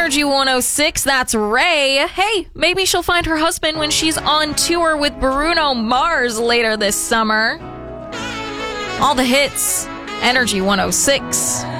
Energy 106, that's Ray. Hey, maybe she'll find her husband when she's on tour with Bruno Mars later this summer. All the hits, Energy 106.